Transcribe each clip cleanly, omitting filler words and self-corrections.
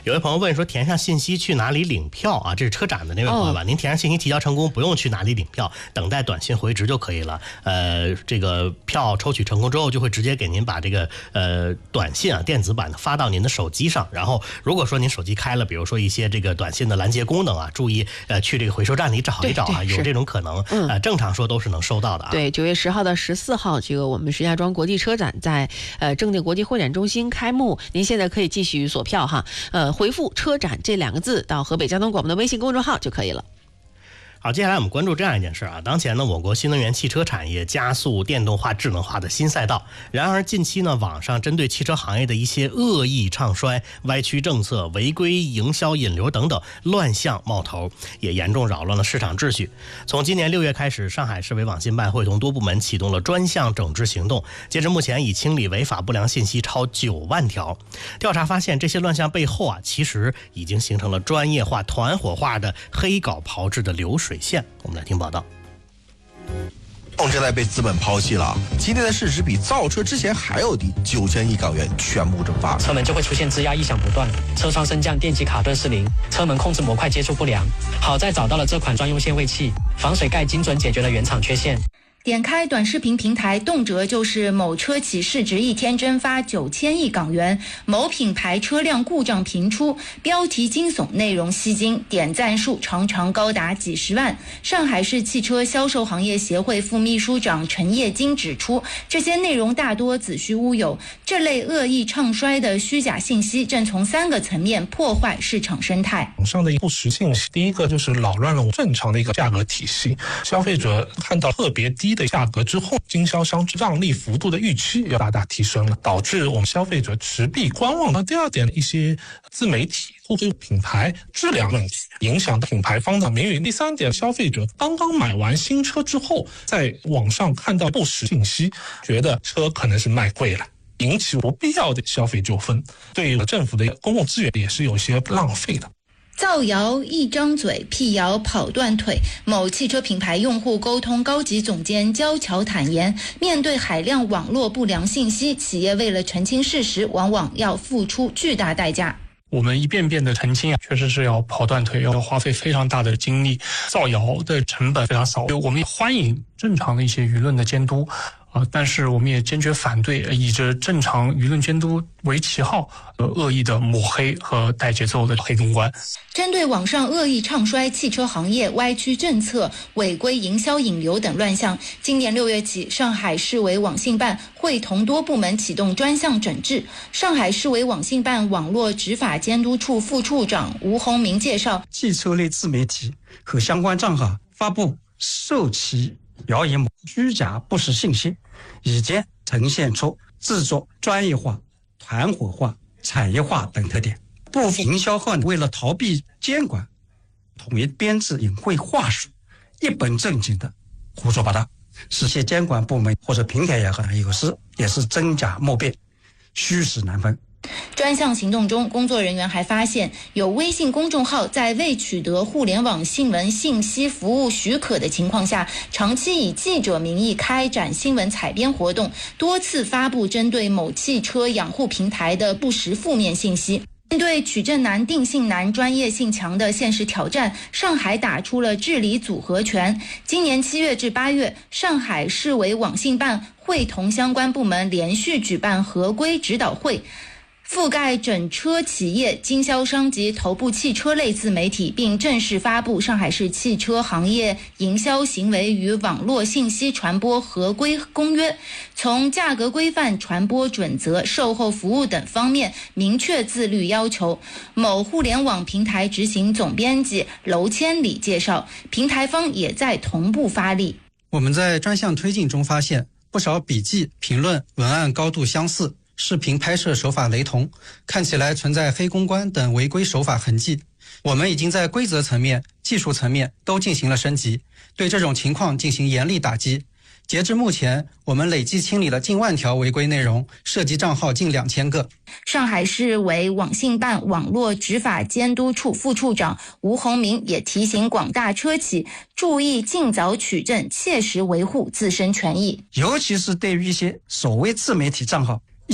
有位朋友问说，填上信息去哪里领票啊？这是车展的那位朋友吧？您填上信息提交成功，不用去哪里领票，等待短信回执就可以了。这个票抽取成功之后，就会直接给您把这个短信啊电子版的发到您的手机上。然后如果说您手机开了，比如说一些这个短信的拦截功能啊，注意去这个回收站里找一找啊，有这种可能。正常说都是能收到的啊。 对，9月10号到14号，这个我们石家庄国际车展在正定国际会展中心开幕。您现在可以继续锁票哈，回复车展这2个字到河北交通广播的微信公众号就可以了。 好，接下来我们关注这样一件事啊。当前呢，我国新能源汽车产业加速电动化、智能化的新赛道。然而，近期呢，网上针对汽车行业的一些恶意唱衰、歪曲政策、违规营销引流等等乱象冒头，也严重扰乱了市场秩序。从今年6月开始，上海市委网信办会同多部门启动了专项整治行动。截至目前，已清理违法不良信息超9万条。调查发现，这些乱象背后啊，其实已经形成了专业化、团伙化的黑稿炮制的流水线。我们来听报道。 现在被资本抛弃了，今天的市值比造车之前还要低，9000亿港元全部蒸发， 车门就会出现吱呀异响不断，车窗升降电机卡顿失灵，车门控制模块接触不良。好在找到了这款专用限位器，防水盖精准解决了原厂缺陷。 点开短视频平台，动辄就是某车企市值一天蒸发9000亿港元，某品牌车辆故障频出，标题惊悚，内容吸睛，点赞数常常高达几十万。上海市汽车销售行业协会副秘书长陈业金指出，这些内容大多子虚乌有，这类恶意唱衰的虚假信息正从3个层面破坏市场生态。 网上的不实信息，第一个就是扰乱了正常的一个价格体系，消费者看到特别低的价格之后，经销商让利幅度的预期要大大提升了，导致我们消费者持币观望。那第二点，一些自媒体或者品牌质量问题影响到品牌方的名誉。第三点，消费者刚刚买完新车之后，在网上看到不实信息，觉得车可能是卖贵了，引起不必要的消费纠纷，对政府的公共资源也是有些浪费的。 造谣一张嘴，辟谣跑断腿。某汽车品牌用户沟通高级总监焦桥坦言，面对海量网络不良信息，企业为了澄清事实，往往要付出巨大代价。 我们一遍遍的澄清确实是要跑断腿，要花费非常大的精力，造谣的成本非常少。我们也欢迎正常的一些舆论的监督。但是我们也坚决反对以着正常舆论监督为旗号，恶意的抹黑和带节奏的黑公关。 针对网上恶意唱衰汽车行业、歪曲政策、违规营销引流等乱象，今年6月起，上海市委网信办会同多部门启动专项整治。上海市委网信办网络执法监督处副处长吴洪明介绍， 汽车类自媒体和相关账号发布受其谣言虚假不实信息，已经呈现出制作专业化、团伙化、产业化等特点。部分营销号为了逃避监管，统一编制隐晦话术，一本正经的胡说八道，使些监管部门或者平台有时也是真假莫辨，虚实难分。 专项行动中，工作人员还发现有微信公众号在未取得互联网新闻信息服务许可的情况下，长期以记者名义开展新闻采编活动，多次发布针对某汽车养护平台的不实负面信息。面对取证难、定性难、专业性强的现实挑战，上海打出了治理组合拳。今年7月至8月，上海市委网信办会同相关部门连续举办合规指导会，覆盖整车企业、经销商及头部汽车类自媒体，并正式发布上海市汽车行业营销行为与网络信息传播合规公约，从价格规范、传播准则、售后服务等方面明确自律要求。某互联网平台执行总编辑娄千里介绍，平台方也在同步发力。 我们在专项推进中发现，不少笔记、评论、文案高度相似，视频拍摄手法雷同，看起来存在黑公关等违规手法痕迹。我们已经在规则层面、技术层面都进行了升级，对这种情况进行严厉打击。截至目前，我们累计清理了近万条违规内容，涉及账号近2000个。 上海市委网信办网络执法监督处副处长吴洪明也提醒广大车企注意尽早取证，切实维护自身权益。 尤其是对于一些所谓自媒体账号，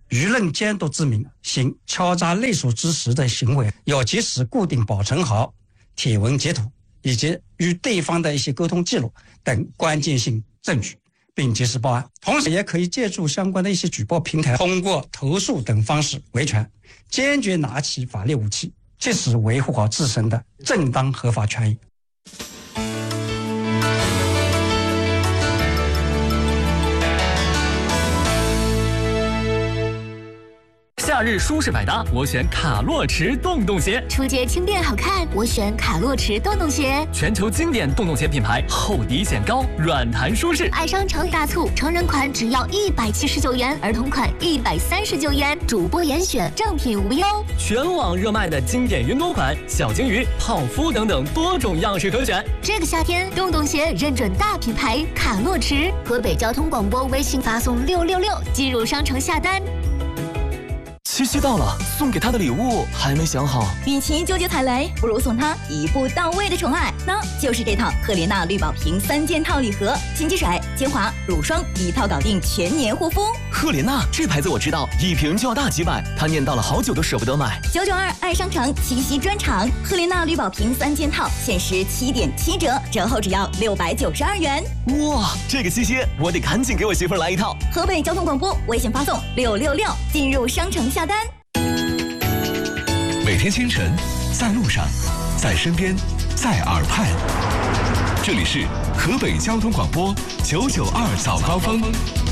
舆论监督之名行敲诈勒索之实的行为，要及时固定保存好帖文截图以及与对方的一些沟通记录等关键性证据，并及时报案。同时也可以借助相关的一些举报平台，通过投诉等方式维权，坚决拿起法律武器，切实维护好自身的正当合法权益。 夏日舒适百搭，我选卡洛驰洞洞鞋； 出街轻便好看，我选卡洛驰洞洞鞋。 全球经典洞洞鞋品牌，厚底显高，软弹舒适。 爱商城大促，成人款只要179元，儿童款139元，主播严选，正品无忧。 全网热卖的经典云朵款、小金鱼、泡芙等等多种样式可选。 这个夏天，洞洞鞋认准大品牌卡洛驰。河北交通广播微信发送666进入商城下单。 七夕到了，送给他的礼物还没想好。 与其纠结踩雷，不如送他一步到位的宠爱，那就是这套赫莲娜绿宝瓶3件套礼盒，金鸡水、精华、乳霜一套搞定全年护肤。 赫莲娜这牌子我知道，一瓶就要大几百，他念叨了好久都舍不得买。 992爱商城七夕专场，赫莲娜绿宝瓶3件套限时7.7折，折后只要692元。 哇，这个七夕我得赶紧给我媳妇来一套。 河北交通广播微信发送666进入商城下单。 每天清晨，在路上，在身边，在耳畔，这里是河北交通广播992早高峰。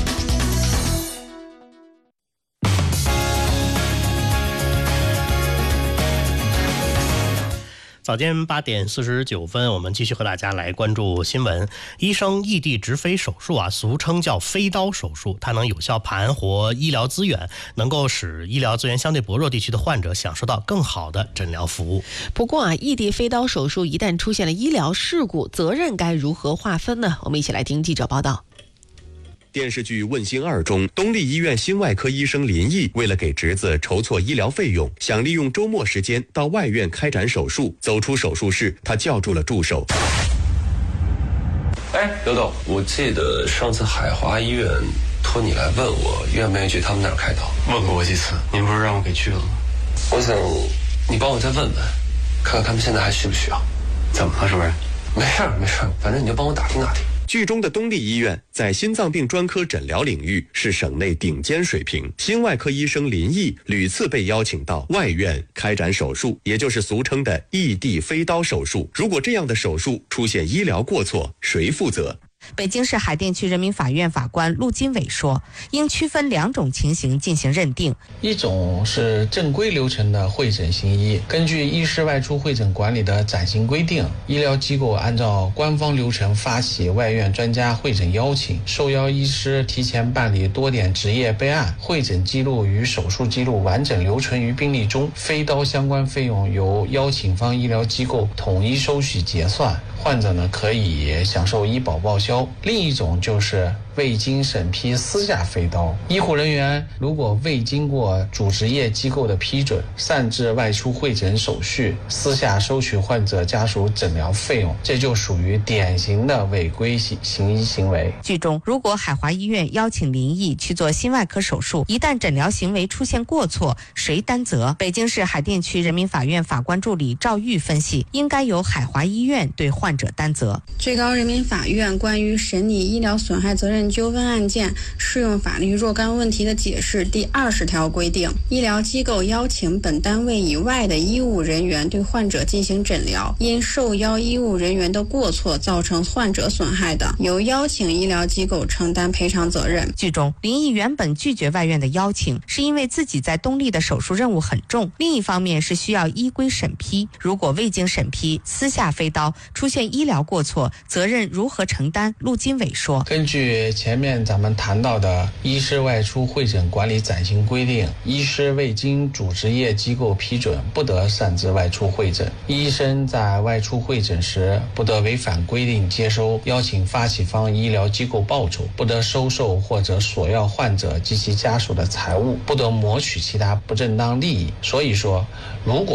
早间8点49分，我们继续和大家来关注新闻。医生异地直飞手术俗称叫飞刀手术，它能有效盘活医疗资源，能够使医疗资源相对薄弱地区的患者享受到更好的诊疗服务。 不过异地飞刀手术一旦出现了医疗事故，责任该如何划分呢？我们一起来听记者报道。 电视剧《问心2》中，东丽医院心外科医生林毅为了给侄子筹措医疗费用，想利用周末时间到外院开展手术。走出手术室，他叫住了助手。 刘董，我记得上次海华医院托你来问我愿不愿意去他们那儿开刀。 问过我几次，您不是让我给去了吗？ 我想你帮我再问问，看看他们现在还需不需要。 怎么了，主任？ 没事，反正你就帮我打听打听。 剧中的东丽医院在心脏病专科诊疗领域是省内顶尖水平，心外科医生林毅屡次被邀请到外院开展手术，也就是俗称的异地飞刀手术。如果这样的手术出现医疗过错，谁负责？ 北京市海淀区人民法院法官陆金伟说，应区分2种情形进行认定。 一种是正规流程的会诊行医，根据医师外出会诊管理的暂行规定，医疗机构按照官方流程发起外院专家会诊邀请，受邀医师提前办理多点执业备案，会诊记录与手术记录完整留存于病历中，飞刀相关费用由邀请方医疗机构统一收取结算，患者呢可以享受医保报销。另一种就是未经审批私下飞刀，医护人员如果未经过主执业机构的批准，擅自外出会诊手续，私下收取患者家属诊疗费用，这就属于典型的违规行医行为。 剧中，如果海华医院邀请林毅去做心外科手术，一旦诊疗行为出现过错，谁担责？北京市海淀区人民法院法官助理赵玉分析，应该由海华医院对患者担责。 最高人民法院关于审理医疗损害责任纠纷案件适用法律若干问题的解释第20条规定，医疗机构邀请本单位以外的医务人员对患者进行诊疗，因受邀医务人员的过错造成患者损害的，由邀请医疗机构承担赔偿责任。 剧中，林毅原本拒绝外院的邀请，是因为自己在东丽的手术任务很重，另一方面是需要依规审批。如果未经审批，私下飞刀，出现医疗过错，责任如何承担？陆金伟说， 根据前面咱们谈到的医师外出会诊管理暂行规定，医师未经主执业机构批准，不得擅自外出会诊。医生在外出会诊时，不得违反规定接收邀请发起方医疗机构报酬，不得收受或者索要患者及其家属的财物，不得谋取其他不正当利益。所以说，如果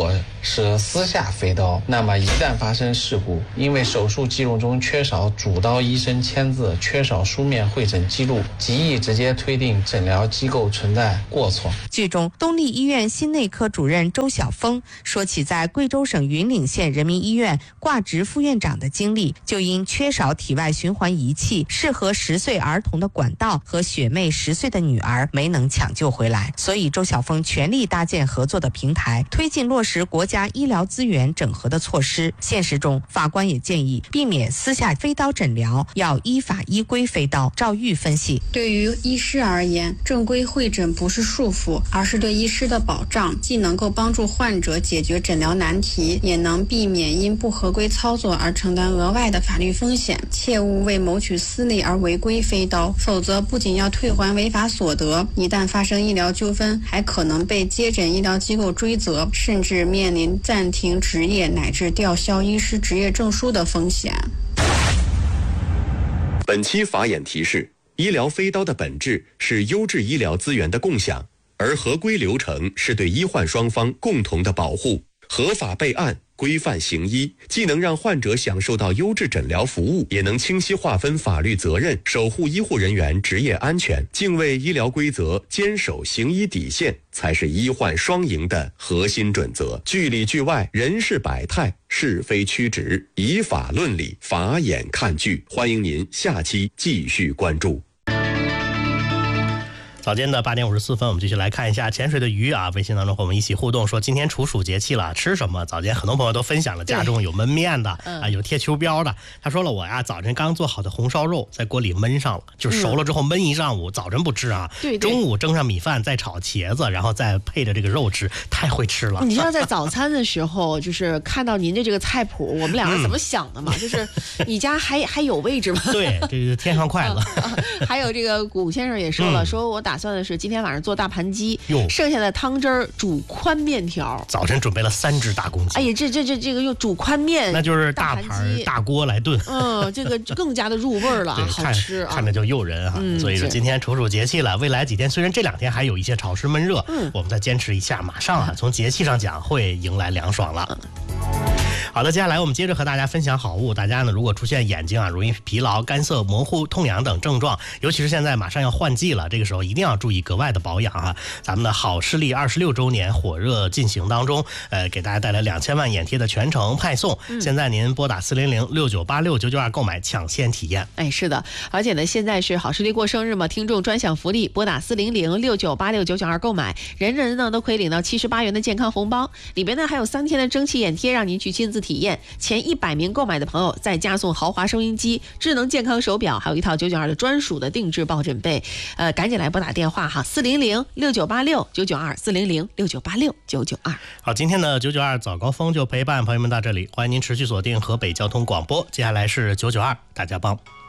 是私下飞刀，那么一旦发生事故，因为手术记录中缺少主刀医生签字，缺少书面会诊记录，极易直接推定诊疗机构存在过错。 剧中，东丽医院心内科主任周晓峰说起在贵州省云岭县人民医院挂职副院长的经历，就因缺少体外循环仪器、适合10岁儿童的管道和学妹10岁的女儿没能抢救回来，所以周晓峰全力搭建合作的平台，推进落实国家医疗资源整合的措施。现实中，法官也建议避免私下飞刀诊疗，要依法依规飞刀。赵玉分析， 对于医师而言，正规会诊不是束缚，而是对医师的保障，既能够帮助患者解决诊疗难题，也能避免因不合规操作而承担额外的法律风险。切勿为谋取私利而违规飞刀，否则不仅要退还违法所得，一旦发生医疗纠纷，还可能被接诊医疗机构追责，甚至面临暂停执业乃至吊销医师执业证书的风险。 本期法眼提示：医疗飞刀的本质是优质医疗资源的共享，而合规流程是对医患双方共同的保护。合法备案、规范行医，既能让患者享受到优质诊疗服务，也能清晰划分法律责任，守护医护人员职业安全，敬畏医疗规则，坚守行医底线，才是医患双赢的核心准则。剧里剧外，人事百态，是非曲直，以法论理，法眼看剧。欢迎您下期继续关注。 早间的8点54分，我们继续来看一下潜水的鱼啊，微信当中和我们一起互动说，今天处暑节气了，吃什么？早间很多朋友都分享了，家中有焖面的啊，有贴秋膘的。他说了，我呀早晨刚做好的红烧肉在锅里焖上了，就熟了之后焖一上午，早晨不吃啊，中午蒸上米饭，再炒茄子，然后再配着这个肉吃，太会吃了。 你知道在早餐的时候，就是看到您的这个菜谱，我们两个怎么想的嘛？就是你家还有位置吗？ 对，这是添上筷子。 还有这个古先生也说了，说我打算的是今天晚上做大盘鸡，剩下的汤汁儿煮宽面条。 早晨准备了3只大公鸡。 哎呀，这个又煮宽面， 那就是大盘大锅来炖。 这个更加的入味儿了，好吃啊， 看着就诱人啊。所以说今天处暑节气了，未来几天虽然这2天还有一些潮湿闷热，我们再坚持一下，马上啊从节气上讲会迎来凉爽了。好的，接下来我们接着和大家分享好物。大家呢，如果出现眼睛啊容易疲劳、干涩、模糊、痛痒等症状，尤其是现在马上要换季了，这个时候一定要注意格外的保养啊。咱们的好视力26周年火热进行当中，给大家带来2000万眼贴的全程派送。现在您拨打400-6986-992购买抢先体验。 哎，是的，而且呢，现在是好视力过生日嘛，听众专享福利，拨打400-6986-992购买，人人呢都可以领到78元的健康红包，里边呢还有3天的蒸汽眼贴，让您去亲自体验。前100名购买的朋友再加送豪华收音机、智能健康手表，还有一套992的专属的定制抱枕被。赶紧来拨打电话哈，400-6986-992，400-6986-992。 好，今天的992早高峰就陪伴朋友们到这里，欢迎您持续锁定河北交通广播，接下来是992大家帮。